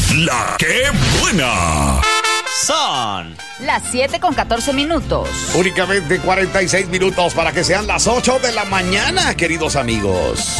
La que buena. Son las 7:14. Únicamente 46 minutos para que sean las 8 de la mañana, queridos amigos.